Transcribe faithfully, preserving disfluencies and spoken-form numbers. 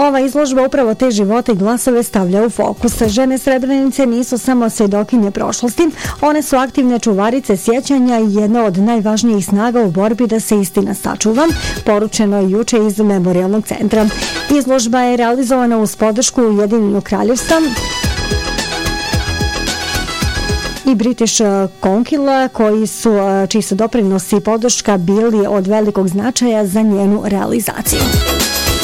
Ova izložba upravo te živote i glasove stavlja u fokus. Žene Srebrenice nisu samo svjedokinje prošlosti, one su aktivne čuvarice sjećanja i jedna od najvažnijih snaga u borbi da se istina sačuva, poručeno je juče iz Memorijalnog centra. Izložba je realizovana uz podršku Ujedinjenog kraljevstva i British Council, koji su, čiji su doprinosi i podrška bili od velikog značaja za njenu realizaciju.